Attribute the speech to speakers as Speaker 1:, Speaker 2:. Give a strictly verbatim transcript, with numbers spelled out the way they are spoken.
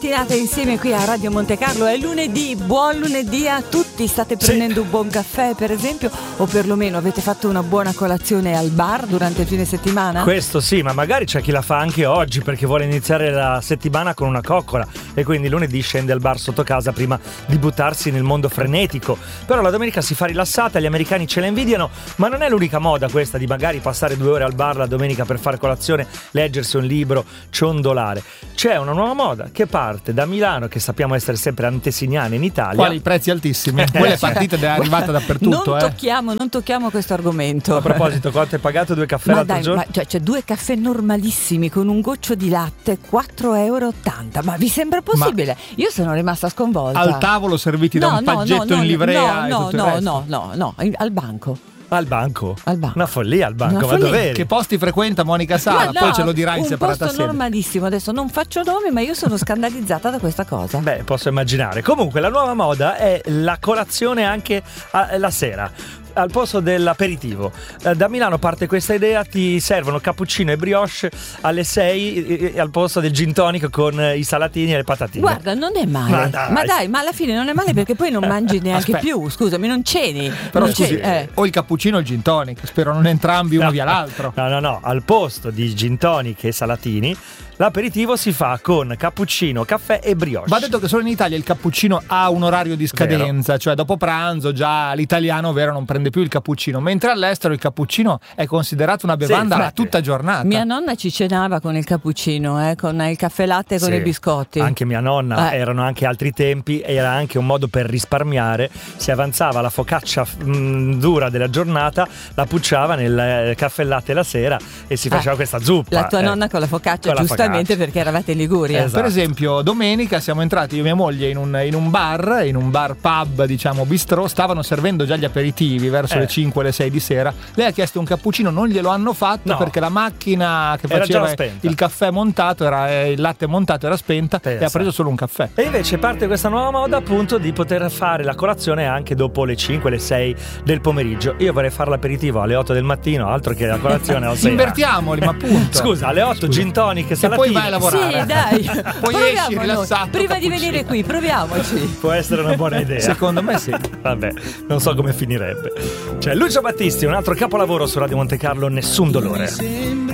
Speaker 1: mattinata insieme qui a Radio Monte Carlo. È lunedì, buon lunedì a tutti. State prendendo sì. un buon caffè, per esempio, o perlomeno avete fatto una buona colazione al bar durante il fine settimana?
Speaker 2: Questo sì, ma magari c'è chi la fa anche oggi perché vuole iniziare la settimana con una coccola e quindi lunedì scende al bar sotto casa prima di buttarsi nel mondo frenetico. Però la domenica si fa rilassata, gli americani ce la invidiano, ma non è l'unica moda questa di magari passare due ore al bar la domenica per fare colazione, leggersi un libro, ciondolare. C'è una nuova moda che parte da Milano, che sappiamo essere sempre antesignana in Italia.
Speaker 3: Quali prezzi altissimi? Quelle partite è arrivata dappertutto.
Speaker 1: Non
Speaker 3: eh.
Speaker 1: tocchiamo, non tocchiamo questo argomento.
Speaker 2: A proposito, quanto hai pagato due caffè
Speaker 1: ma
Speaker 2: l'altro
Speaker 1: dai,
Speaker 2: giorno?
Speaker 1: Ma cioè, c'è due caffè normalissimi con un goccio di latte, quattro euro e ottanta. Ma vi sembra possibile? Ma io sono rimasta sconvolta.
Speaker 3: Al tavolo serviti
Speaker 1: no,
Speaker 3: da un
Speaker 1: no,
Speaker 3: paggetto
Speaker 1: no, no,
Speaker 3: in livrea
Speaker 1: no,
Speaker 3: e
Speaker 1: no,
Speaker 3: tutto
Speaker 1: no,
Speaker 3: il resto.
Speaker 1: no, no, no, al banco.
Speaker 2: Al banco?
Speaker 1: Al banco.
Speaker 2: Una follia al banco,
Speaker 1: Una
Speaker 2: ma
Speaker 1: follia.
Speaker 2: dov'eri?
Speaker 3: Che posti frequenta Monica Sala?
Speaker 1: No,
Speaker 3: poi ce lo dirà in
Speaker 1: un
Speaker 3: separata
Speaker 1: posto
Speaker 3: sede.
Speaker 1: normalissimo, adesso non faccio nomi, ma io sono scandalizzata da questa cosa.
Speaker 2: Beh, posso immaginare. Comunque la nuova moda è la colazione anche a- la sera, al posto dell'aperitivo. Eh, da Milano parte questa idea, ti servono cappuccino e brioche alle sei eh, al posto del gin tonic con eh, i salatini e le patatine.
Speaker 1: Guarda, non è male.
Speaker 2: Ma dai.
Speaker 1: ma dai, ma alla fine non è male perché poi non mangi neanche
Speaker 3: Aspetta.
Speaker 1: più, scusami, non ceni.
Speaker 3: Però
Speaker 1: non
Speaker 3: scusi,
Speaker 1: ceni, eh.
Speaker 3: o il cappuccino o il gin tonic. Spero non entrambi uno
Speaker 2: No.
Speaker 3: via l'altro.
Speaker 2: No, no, no, al posto di gin tonic e salatini, l'aperitivo si fa con cappuccino, caffè e brioche.
Speaker 3: Va detto che solo in Italia il cappuccino ha un orario di scadenza, cioè dopo pranzo già l'italiano vero non prende più il cappuccino, mentre all'estero il cappuccino è considerato una bevanda
Speaker 2: Sì,
Speaker 3: a tutta giornata.
Speaker 1: Mia nonna ci cenava con il cappuccino, eh, con il caffè latte e con
Speaker 2: Sì,
Speaker 1: i biscotti.
Speaker 2: Anche mia nonna,
Speaker 1: Eh.
Speaker 2: erano anche altri tempi, era anche un modo per risparmiare. Si avanzava la focaccia mh, dura della giornata, la pucciava nel eh, caffè latte la sera e si faceva
Speaker 1: Ah,
Speaker 2: questa zuppa.
Speaker 1: La tua
Speaker 2: eh.
Speaker 1: nonna con la focaccia,
Speaker 2: Con la
Speaker 1: giustamente,
Speaker 2: focaccia.
Speaker 1: perché eravate in Liguria.
Speaker 2: Esatto.
Speaker 3: Per esempio domenica siamo entrati io e mia moglie in un, in un bar, in un bar pub diciamo bistrò, stavano servendo già gli aperitivi verso
Speaker 2: Eh.
Speaker 3: le cinque le sei di sera. Lei ha chiesto un cappuccino, non glielo hanno fatto
Speaker 2: No.
Speaker 3: perché la macchina che
Speaker 2: Era
Speaker 3: faceva
Speaker 2: già spenta.
Speaker 3: il caffè montato era, eh, il latte montato era spenta.
Speaker 2: Pensa.
Speaker 3: E ha preso solo un caffè.
Speaker 2: E invece parte questa nuova moda appunto di poter fare la colazione anche dopo le cinque, le sei del pomeriggio. Io vorrei fare l'aperitivo alle otto del mattino, altro che la colazione alla sera.
Speaker 3: Invertiamoli, ma appunto.
Speaker 2: Scusa, alle otto
Speaker 3: Scusa.
Speaker 2: gin tonic e
Speaker 3: E poi
Speaker 2: salatini.
Speaker 3: vai a lavorare.
Speaker 1: Sì, dai.
Speaker 3: Poi
Speaker 1: Proviamo
Speaker 3: esci
Speaker 1: noi.
Speaker 3: rilassato,
Speaker 1: Prima di
Speaker 3: cappuccino.
Speaker 1: venire qui, proviamoci.
Speaker 2: Può essere una buona idea.
Speaker 3: Secondo me sì.
Speaker 2: Vabbè, non so come finirebbe. C'è Lucio Battisti, un altro capolavoro su Radio Monte Carlo, Nessun dolore.